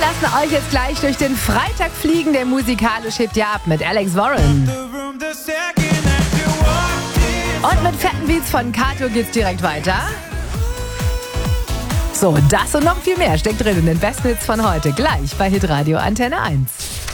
lassen euch jetzt gleich durch den Freitag fliegen. Der musikalisch hebt ja ab mit Alex Warren. Und mit fetten Beats von Kato geht's direkt weiter. So, das und noch viel mehr steckt drin in den besten Hits von heute. Gleich bei Hitradio Antenne 1.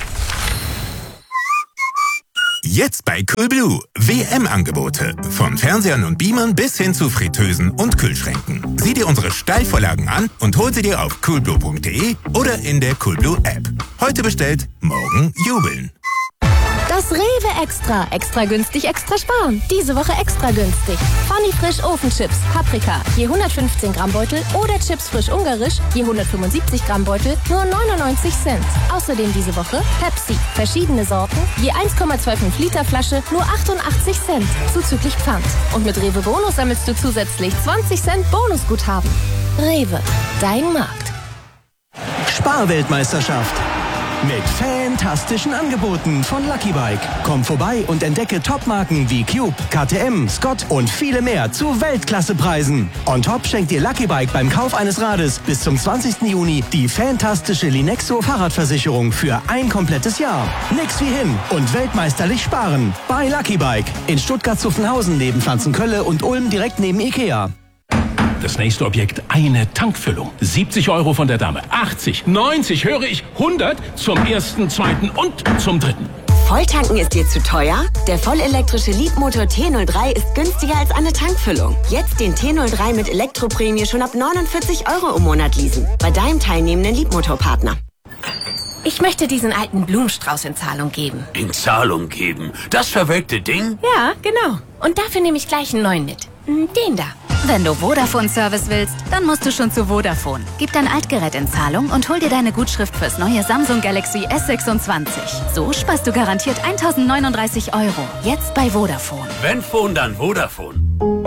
Jetzt bei Coolblue. WM-Angebote. Von Fernsehern und Beamern bis hin zu Fritteusen und Kühlschränken. Sieh dir unsere Steilvorlagen an und hol sie dir auf coolblue.de oder in der Coolblue App. Heute bestellt, morgen jubeln. Das Rewe Extra. Extra günstig, extra sparen. Diese Woche extra günstig. Pfanny frisch Ofenchips, Paprika, je 115 Gramm Beutel oder Chips frisch ungarisch, je 175 Gramm Beutel, nur 99 Cent. Außerdem diese Woche Pepsi, verschiedene Sorten, je 1,25 Liter Flasche, nur 88 Cent, zuzüglich Pfand. Und mit Rewe Bonus sammelst du zusätzlich 20 Cent Bonusguthaben. Rewe, dein Markt. Sparweltmeisterschaft. Mit fantastischen Angeboten von Lucky Bike. Komm vorbei und entdecke Topmarken wie Cube, KTM, Scott und viele mehr zu Weltklassepreisen. On top schenkt dir Lucky Bike beim Kauf eines Rades bis zum 20. Juni die fantastische Linexo Fahrradversicherung für ein komplettes Jahr. Nix wie hin und weltmeisterlich sparen. Bei Lucky Bike. In Stuttgart-Zuffenhausen neben Pflanzenkölle und Ulm direkt neben Ikea. Das nächste Objekt, eine Tankfüllung. 70 € von der Dame. 80, 90, höre ich, 100 zum ersten, zweiten und zum dritten. Volltanken ist dir zu teuer? Der vollelektrische Leapmotor T03 ist günstiger als eine Tankfüllung. Jetzt den T03 mit Elektroprämie schon ab 49 € im Monat leasen. Bei deinem teilnehmenden Leapmotor-Partner. Ich möchte diesen alten Blumenstrauß in Zahlung geben. In Zahlung geben? Das verwelkte Ding? Ja, genau. Und dafür nehme ich gleich einen neuen mit. Den da. Wenn du Vodafone-Service willst, dann musst du schon zu Vodafone. Gib dein Altgerät in Zahlung und hol dir deine Gutschrift fürs neue Samsung Galaxy S26. So sparst du garantiert 1.039 €. Jetzt bei Vodafone. Wenn Phone, dann Vodafone.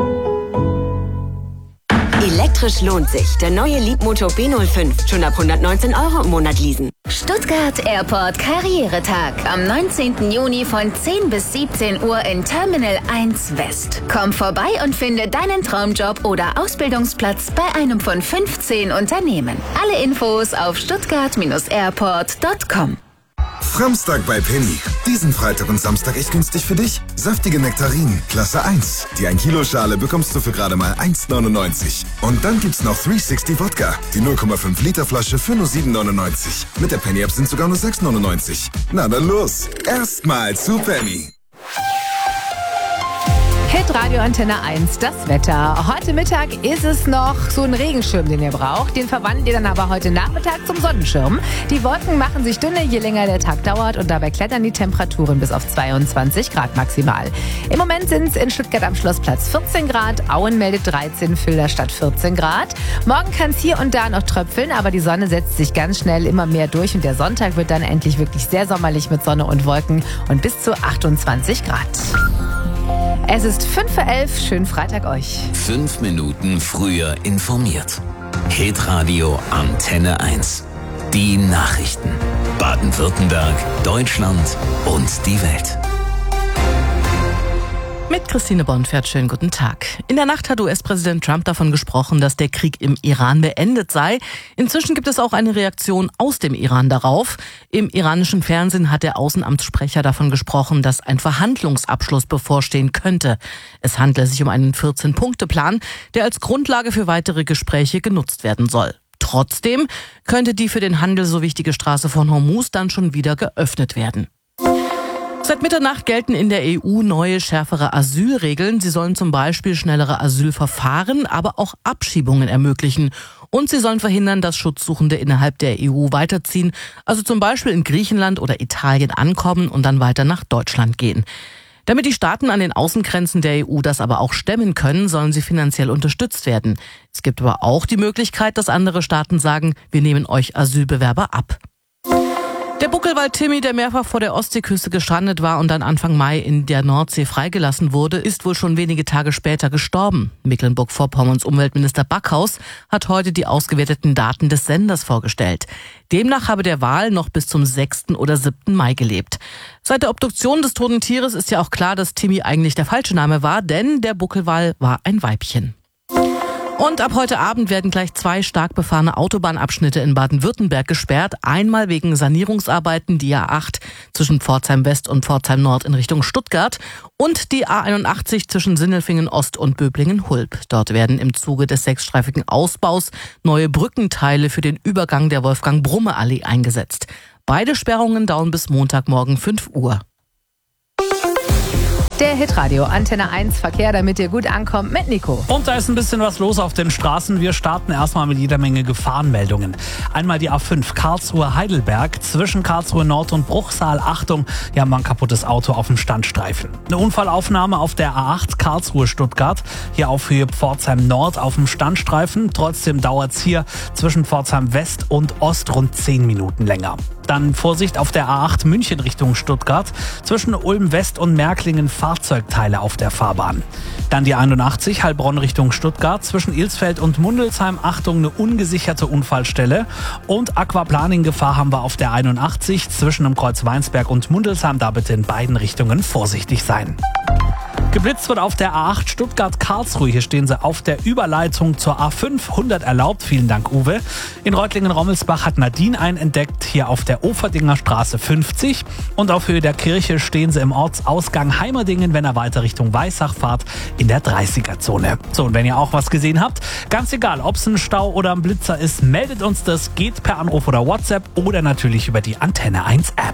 Elektrisch lohnt sich. Der neue Leapmotor B05. Schon ab 119 € im Monat leasen. Stuttgart Airport Karrieretag. Am 19. Juni von 10 bis 17 Uhr in Terminal 1 West. Komm vorbei und finde deinen Traumjob oder Ausbildungsplatz bei einem von 15 Unternehmen. Alle Infos auf stuttgart-airport.com. Framstag bei Penny. Diesen Freitag und Samstag echt günstig für dich. Saftige Nektarinen, Klasse 1. Die 1 Kilo Schale bekommst du für gerade mal 1,99. Und dann gibt's noch 360 Wodka. Die 0,5 Liter Flasche für nur 7,99. Mit der Penny App sind sogar nur 6,99. Na dann los. Erstmal zu Penny. Hitradio Antenne 1, das Wetter. Heute Mittag ist es noch so ein Regenschirm, den ihr braucht. Den verwandelt ihr dann aber heute Nachmittag zum Sonnenschirm. Die Wolken machen sich dünner, je länger der Tag dauert. Und dabei klettern die Temperaturen bis auf 22 Grad maximal. Im Moment sind es in Stuttgart am Schlossplatz 14 Grad. Auen meldet 13, Filderstadt 14 Grad. Morgen kann es hier und da noch tröpfeln, aber die Sonne setzt sich ganz schnell immer mehr durch. Und der Sonntag wird dann endlich wirklich sehr sommerlich mit Sonne und Wolken und bis zu 28 Grad. Es ist 5:11 Uhr. Schönen Freitag euch. 5 Minuten früher informiert. Hitradio Antenne 1. Die Nachrichten. Baden-Württemberg, Deutschland und die Welt. Mit Christine Bonfert, schönen guten Tag. In der Nacht hat US-Präsident Trump davon gesprochen, dass der Krieg im Iran beendet sei. Inzwischen gibt es auch eine Reaktion aus dem Iran darauf. Im iranischen Fernsehen hat der Außenamtssprecher davon gesprochen, dass ein Verhandlungsabschluss bevorstehen könnte. Es handle sich um einen 14-Punkte-Plan, der als Grundlage für weitere Gespräche genutzt werden soll. Trotzdem könnte die für den Handel so wichtige Straße von Hormuz dann schon wieder geöffnet werden. Seit Mitternacht gelten in der EU neue, schärfere Asylregeln. Sie sollen zum Beispiel schnellere Asylverfahren, aber auch Abschiebungen ermöglichen. Und sie sollen verhindern, dass Schutzsuchende innerhalb der EU weiterziehen, also zum Beispiel in Griechenland oder Italien ankommen und dann weiter nach Deutschland gehen. Damit die Staaten an den Außengrenzen der EU das aber auch stemmen können, sollen sie finanziell unterstützt werden. Es gibt aber auch die Möglichkeit, dass andere Staaten sagen, wir nehmen euch Asylbewerber ab. Der Buckelwal Timmy, der mehrfach vor der Ostseeküste gestrandet war und dann Anfang Mai in der Nordsee freigelassen wurde, ist wohl schon wenige Tage später gestorben. Mecklenburg-Vorpommerns Umweltminister Backhaus hat heute die ausgewerteten Daten des Senders vorgestellt. Demnach habe der Wal noch bis zum 6. oder 7. Mai gelebt. Seit der Obduktion des toten Tieres ist ja auch klar, dass Timmy eigentlich der falsche Name war, denn der Buckelwal war ein Weibchen. Und ab heute Abend werden gleich 2 stark befahrene Autobahnabschnitte in Baden-Württemberg gesperrt. Einmal wegen Sanierungsarbeiten die A8 zwischen Pforzheim West und Pforzheim Nord in Richtung Stuttgart und die A81 zwischen Sindelfingen Ost und Böblingen-Hulb. Dort werden im Zuge des 6-streifigen Ausbaus neue Brückenteile für den Übergang der Wolfgang-Brumme-Allee eingesetzt. Beide Sperrungen dauern bis Montagmorgen 5 Uhr. Der Hitradio Antenne 1 Verkehr, damit ihr gut ankommt, mit Nico. Und da ist ein bisschen was los auf den Straßen. Wir starten erstmal mit jeder Menge Gefahrenmeldungen. Einmal die A5 Karlsruhe-Heidelberg zwischen Karlsruhe Nord und Bruchsal. Achtung, hier haben wir ein kaputtes Auto auf dem Standstreifen. Eine Unfallaufnahme auf der A8 Karlsruhe-Stuttgart. Hier auf Höhe Pforzheim Nord auf dem Standstreifen. Trotzdem dauert es hier zwischen Pforzheim West und Ost rund 10 Minuten länger. Dann Vorsicht auf der A8 München Richtung Stuttgart. Zwischen Ulm West und Märklingen Fahrzeugteile auf der Fahrbahn. Dann die 81 Heilbronn Richtung Stuttgart. Zwischen Ilsfeld und Mundelsheim. Achtung, eine ungesicherte Unfallstelle. Und Aquaplaning-Gefahr haben wir auf der 81 zwischen dem Kreuz Weinsberg und Mundelsheim. Da bitte in beiden Richtungen vorsichtig sein. Geblitzt wird auf der A8 Stuttgart-Karlsruhe. Hier stehen sie auf der Überleitung zur A5. 100 erlaubt. Vielen Dank, Uwe. In Reutlingen-Rommelsbach hat Nadine einen entdeckt. Hier auf der Oferdinger Straße 50. Und auf Höhe der Kirche stehen sie im Ortsausgang Heimerdingen, wenn er weiter Richtung Weissach fahrt, in der 30er-Zone. So, und wenn ihr auch was gesehen habt, ganz egal, ob es ein Stau oder ein Blitzer ist, meldet uns das. Geht per Anruf oder WhatsApp oder natürlich über die Antenne 1 App.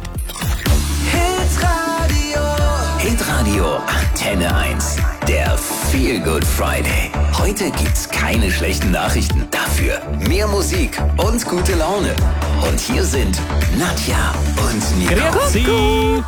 Hitradio Antenne 1. Der Feel Good Friday. Heute gibt's keine schlechten Nachrichten. Dafür mehr Musik und gute Laune. Und hier sind Nadja und Nico. Grüezi.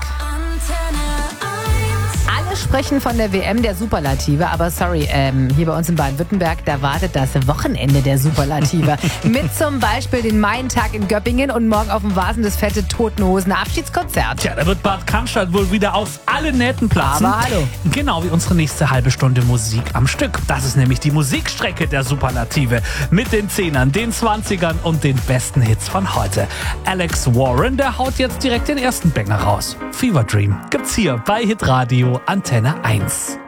Alle sprechen von der WM der Superlative, aber sorry, hier bei uns in Baden-Württemberg, da wartet das Wochenende der Superlative. Mit zum Beispiel den Maientag in Göppingen und morgen auf dem Vasen das fette Toten Hosen Abschiedskonzert. Tja, da wird Bad Cannstatt wohl wieder aus allen Nähten platzen. Aber hallo. Genau wie unsere nächste halbe Stunde Musik am Stück. Das ist nämlich die Musikstrecke der Superlative. Mit den 10ern, den 20ern und den besten Hits von heute. Alex Warren, der haut jetzt direkt den ersten Banger raus. Fever Dream gibt's hier bei Hitradio Antenne 1.